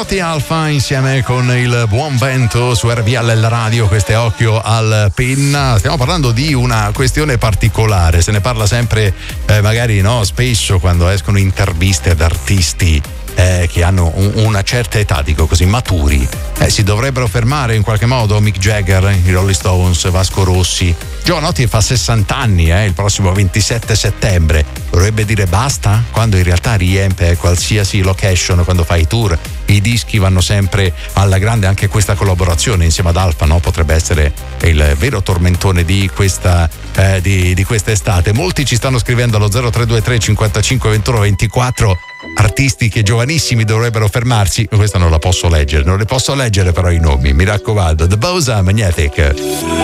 Giovanotti Alfa insieme con il buon vento su RVL Radio. Questo è Occhio al Penna. Stiamo parlando di una questione particolare, se ne parla sempre magari spesso quando escono interviste ad artisti che hanno una certa età, dico così, maturi. Si dovrebbero fermare in qualche modo. Mick Jagger, i Rolling Stones, Vasco Rossi. Giovanotti fa 60 anni il prossimo 27 settembre. Dovrebbe dire basta? Quando in realtà riempie qualsiasi location, quando fa i tour, i dischi vanno sempre alla grande. Anche questa collaborazione insieme ad Alfa potrebbe essere il vero tormentone di questa di quest'estate. Molti ci stanno scrivendo allo 0323 55 21 24 artisti che giovanissimi dovrebbero fermarsi. Questa non la posso leggere, non le posso leggere però i nomi, mi raccomando. The Bosa Magnetic.